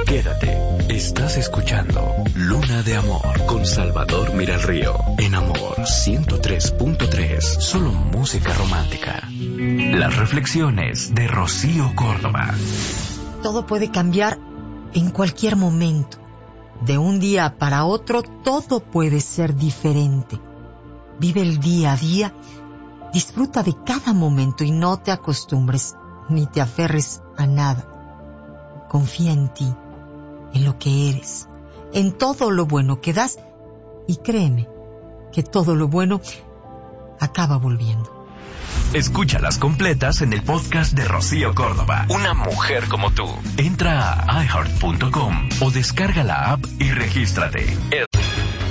Quédate. Estás escuchando Luna de Amor con Salvador Miralrío. En Amor 103.3. Solo música romántica. Las reflexiones de Rocío Córdoba. Todo puede cambiar en cualquier momento. De un día para otro, todo puede ser diferente. Vive el día a día, disfruta de cada momento y no te acostumbres ni te aferres a nada. Confía en ti, en lo que eres, en todo lo bueno que das y créeme que todo lo bueno acaba volviendo. Escúchalas completas en el podcast de Rocío Córdoba. Una mujer como tú. Entra a iHeart.com o descarga la app y regístrate.